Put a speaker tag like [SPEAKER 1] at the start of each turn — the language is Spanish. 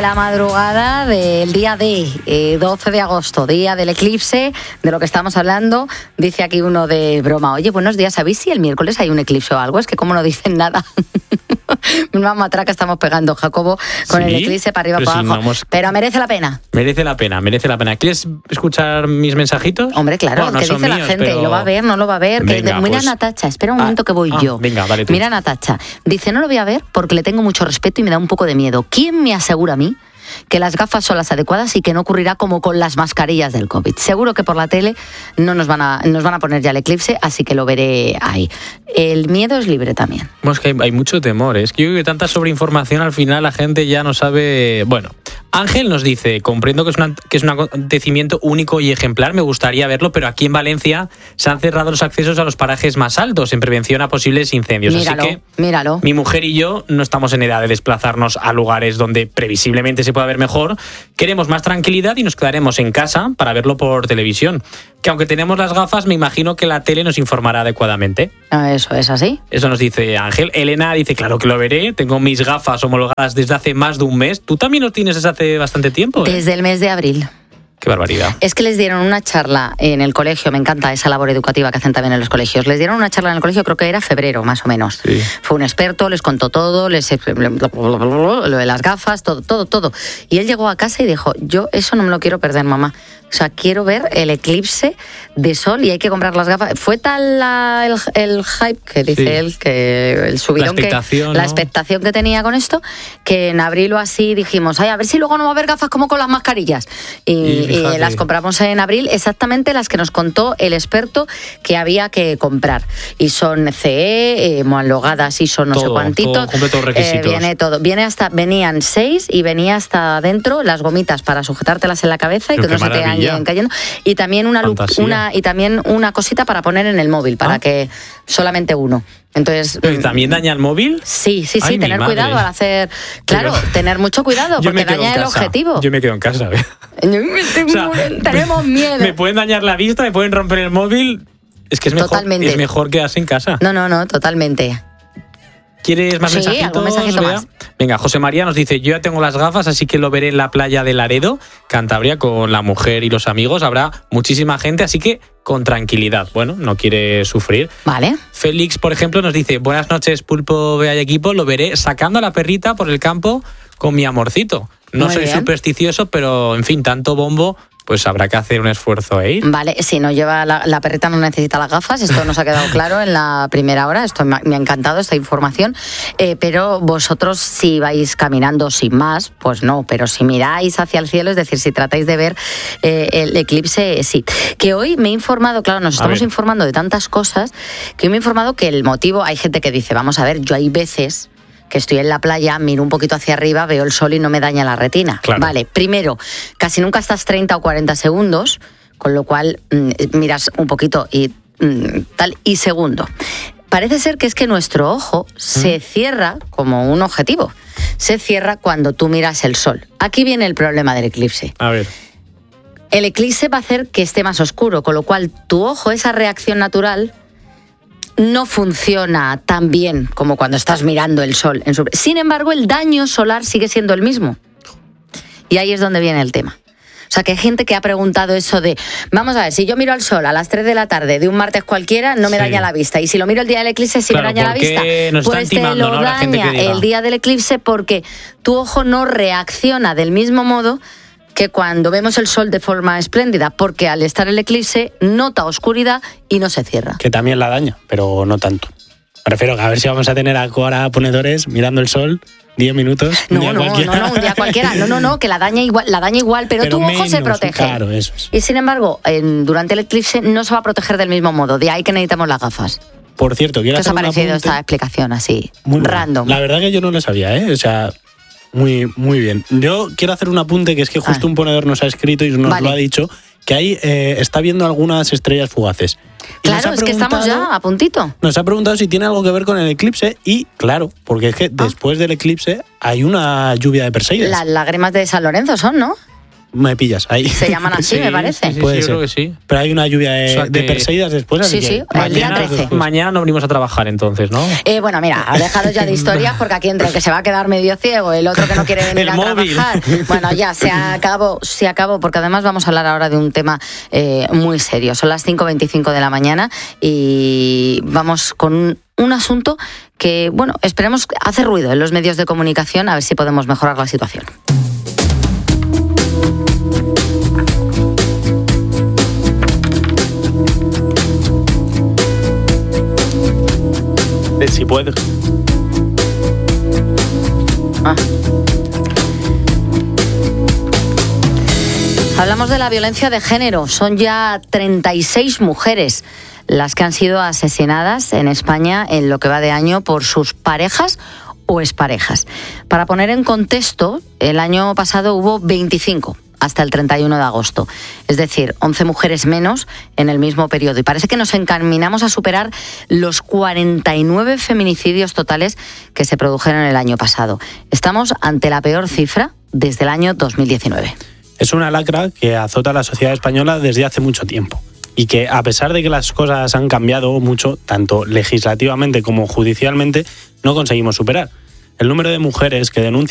[SPEAKER 1] la madrugada del día 12 de agosto, día del eclipse, de lo que estamos hablando. Dice aquí uno de broma, oye, buenos días, ¿sabéis si el miércoles hay un eclipse o algo? Es que como no dicen nada. Una matraca estamos pegando, Jacobo, con el eclipse para arriba, para abajo. Pero merece la pena.
[SPEAKER 2] Merece la pena. ¿Quieres escuchar mis mensajitos?
[SPEAKER 1] Hombre, claro,
[SPEAKER 2] bueno,
[SPEAKER 1] ¿qué dice la gente? Pero... ¿Lo va a ver? ¿No lo va a ver?
[SPEAKER 2] Venga,
[SPEAKER 1] mira
[SPEAKER 2] pues...
[SPEAKER 1] Natacha, espera un momento que voy yo.
[SPEAKER 2] Venga, vale tú.
[SPEAKER 1] Mira Natacha, dice, no lo voy a ver porque le tengo mucho respeto y me da un poco de miedo. ¿Quién me asegura a mí que las gafas son las adecuadas y que no ocurrirá como con las mascarillas del COVID? Seguro que por la tele no nos van a poner ya el eclipse, así que lo veré ahí. El miedo es libre también.
[SPEAKER 2] Bueno, es que hay mucho temor. Es que yo creo que tanta sobreinformación al final la gente ya no sabe... Bueno, Ángel nos dice, comprendo que es un acontecimiento único y ejemplar, me gustaría verlo, pero aquí en Valencia se han cerrado los accesos a los parajes más altos en prevención a posibles incendios.
[SPEAKER 1] Míralo.
[SPEAKER 2] Mi mujer y yo no estamos en edad de desplazarnos a lugares donde previsiblemente se pueda ver mejor. Queremos más tranquilidad y nos quedaremos en casa para verlo por televisión. Que aunque tenemos las gafas, me imagino que la tele nos informará adecuadamente.
[SPEAKER 1] Eso es así.
[SPEAKER 2] Eso nos dice Ángel. Elena dice, claro que lo veré, tengo mis gafas homologadas desde hace más de un mes. ¿Tú también lo tienes desde hace bastante tiempo?
[SPEAKER 1] Desde el mes de abril.
[SPEAKER 2] Qué barbaridad.
[SPEAKER 1] Es que les dieron una charla en el colegio, me encanta esa labor educativa que hacen también en los colegios. Les dieron una charla en el colegio, creo que era febrero, más o menos.
[SPEAKER 2] Sí.
[SPEAKER 1] Fue un experto, les contó todo, lo de las gafas, todo. Y él llegó a casa y dijo, yo eso no me lo quiero perder, mamá. O sea, quiero ver el eclipse de sol y hay que comprar las gafas. Fue tal el hype que dice él, que el subidón, la expectación que tenía con esto, que en abril o así dijimos, a ver si luego no va a haber gafas como con las mascarillas. Y las compramos en abril, exactamente las que nos contó el experto que había que comprar. Y son CE, homologadas y son no sé cuantitos.
[SPEAKER 2] Cumple todos los requisitos.
[SPEAKER 1] Viene todo. Venían 6 y venía hasta dentro las gomitas para sujetártelas en la cabeza y que no se te vayan cayendo. Y también una cosita para poner en el móvil, para que solamente uno. Entonces,
[SPEAKER 2] ¿pero también daña el móvil?
[SPEAKER 1] Sí, tener cuidado al hacer... Claro, tener mucho cuidado, porque daña el objetivo.
[SPEAKER 2] Yo me quedo en casa, ¿ves?
[SPEAKER 1] Tenemos miedo.
[SPEAKER 2] Me pueden dañar la vista, me pueden romper el móvil. Es que es mejor quedarse en casa.
[SPEAKER 1] No, totalmente.
[SPEAKER 2] ¿Quieres más mensajitos?
[SPEAKER 1] Algún mensajito más.
[SPEAKER 2] Venga, José María nos dice, yo ya tengo las gafas, así que lo veré en la playa de Laredo, Cantabria, con la mujer y los amigos. Habrá muchísima gente, así que con tranquilidad. Bueno, no quiere sufrir.
[SPEAKER 1] Vale.
[SPEAKER 2] Félix, por ejemplo, nos dice, buenas noches, Pulpo, Bea y equipo, lo veré sacando a la perrita por el campo con mi amorcito. No soy supersticioso, pero, en fin, tanto bombo... Pues habrá que hacer un esfuerzo ahí. Vale,
[SPEAKER 1] si no lleva la perrita no necesita las gafas, esto nos ha quedado claro en la primera hora, esto me ha encantado esta información, pero vosotros si vais caminando sin más, pues no, pero si miráis hacia el cielo, es decir, si tratáis de ver el eclipse, sí. Que hoy me he informado, claro, nos estamos informando de tantas cosas, que hoy me he informado que el motivo, hay gente que dice, vamos a ver, yo hay veces... que estoy en la playa, miro un poquito hacia arriba, veo el sol y no me daña la retina.
[SPEAKER 2] Claro.
[SPEAKER 1] Vale, primero, casi nunca estás 30 o 40 segundos, con lo cual miras un poquito y tal. Y segundo, parece ser que es que nuestro ojo se cierra como un objetivo. Se cierra cuando tú miras el sol. Aquí viene el problema del eclipse.
[SPEAKER 2] A ver.
[SPEAKER 1] El eclipse va a hacer que esté más oscuro, con lo cual tu ojo, esa reacción natural... no funciona tan bien como cuando estás mirando el sol. Sin embargo, el daño solar sigue siendo el mismo. Y ahí es donde viene el tema. O sea, que hay gente que ha preguntado eso de, vamos a ver, si yo miro al sol a las 3 de la tarde de un martes cualquiera, no me daña la vista. Y si lo miro el día del eclipse, sí me daña la vista. Pues te lo daña el día del eclipse porque tu ojo no reacciona del mismo modo que cuando vemos el sol de forma espléndida, porque al estar el eclipse nota oscuridad y no se cierra.
[SPEAKER 3] Que también la daña, pero no tanto. Me refiero a ver si vamos a tener ahora ponedores mirando el sol 10 minutos.
[SPEAKER 1] Un día cualquiera. No, que la daña igual, pero tu ojo se protege.
[SPEAKER 3] Claro, eso es.
[SPEAKER 1] Y sin embargo, durante el eclipse no se va a proteger del mismo modo, de ahí que necesitamos las gafas.
[SPEAKER 3] Por cierto, quiero hacer un apunte.
[SPEAKER 1] ¿Qué os ha parecido esta explicación así, random?
[SPEAKER 3] La verdad que yo no lo sabía, ¿eh? O sea... Muy, muy bien. Yo quiero hacer un apunte, que es que justo un ponedor nos ha escrito y nos lo ha dicho, que ahí está viendo algunas estrellas fugaces.
[SPEAKER 1] Claro, es que estamos ya a puntito.
[SPEAKER 3] Nos ha preguntado si tiene algo que ver con el eclipse y, claro, porque es que después del eclipse hay una lluvia de Perseides.
[SPEAKER 1] Las lágrimas de San Lorenzo son, ¿no?
[SPEAKER 3] me pillas ahí.
[SPEAKER 1] Se llaman así, me parece.
[SPEAKER 2] Sí,
[SPEAKER 3] Puede
[SPEAKER 2] yo
[SPEAKER 3] ser.
[SPEAKER 2] creo que sí.
[SPEAKER 3] Pero hay una lluvia de Perseidas después, así
[SPEAKER 1] Sí,
[SPEAKER 3] que
[SPEAKER 1] el día 13.
[SPEAKER 2] Mañana no venimos a trabajar entonces, ¿no?
[SPEAKER 1] Bueno, mira, dejaros ya de historias porque aquí entre el que se va a quedar medio ciego, el otro que no quiere venir a trabajar. Bueno, ya se acabó, porque además vamos a hablar ahora de un tema muy serio. Son las 5:25 de la mañana y vamos con un asunto que, bueno, esperemos hace ruido en los medios de comunicación, a ver si podemos mejorar la situación.
[SPEAKER 3] Si puedo.
[SPEAKER 1] Hablamos de la violencia de género. Son ya 36 mujeres las que han sido asesinadas en España en lo que va de año por sus parejas o exparejas. Para poner en contexto, el año pasado hubo 25 hasta el 31 de agosto. Es decir, 11 mujeres menos en el mismo periodo. Y parece que nos encaminamos a superar los 49 feminicidios totales que se produjeron el año pasado. Estamos ante la peor cifra desde el año 2019.
[SPEAKER 3] Es una lacra que azota a la sociedad española desde hace mucho tiempo. Y que, a pesar de que las cosas han cambiado mucho, tanto legislativamente como judicialmente, no conseguimos superar. El número de mujeres que denuncian